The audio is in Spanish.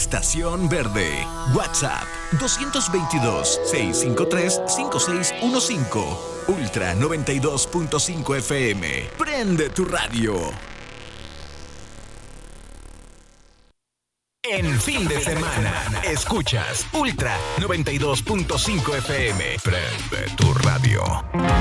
Estación Verde. WhatsApp 222-653-5615. Ultra 92.5 FM. Prende tu radio. En fin de semana, escuchas Ultra 92.5 FM. Prende tu radio.